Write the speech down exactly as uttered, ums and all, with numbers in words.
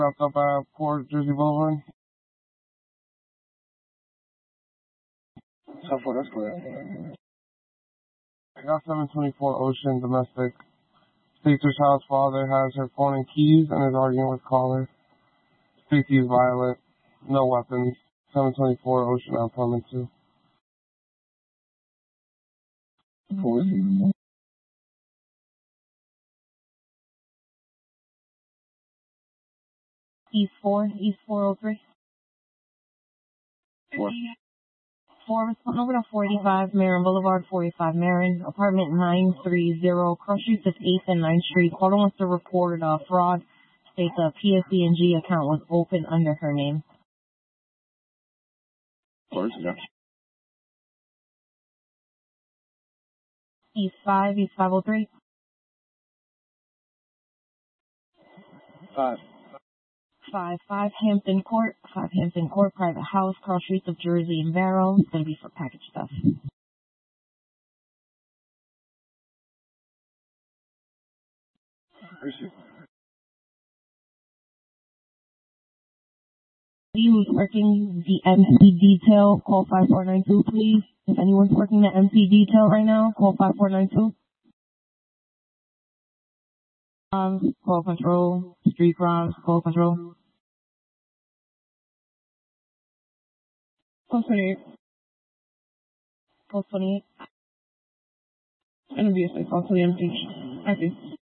Dropped up at Port Jersey Boulevard. Southwood Escalator. I got seven twenty-four Ocean domestic. Stacy's house father has her phone and keys and is arguing with caller. Stacy is violent. No weapons. seven twenty-four Ocean apartment two. Four. East four, East four oh three. Four. Four, respond over to forty-five Marin Boulevard, forty-five Marin, apartment nine three zero, cross streets of eighth and ninth Street. Caller wants to report uh, fraud. States a P S E and G account was opened under her name. Four, yeah. East five, East five oh three. Five. Five, five Hampton Court, five Hampton Court, private house, cross streets of Jersey and Barrow. It's going to be for package stuff. Who's working the M C detail, call five four nine two, please. If anyone's working the M C detail right now, call five four nine two. Um, call control, street crimes, call control. Post twenty-eight. Post twenty-eight. Gonna be a safe call to the M C. I see.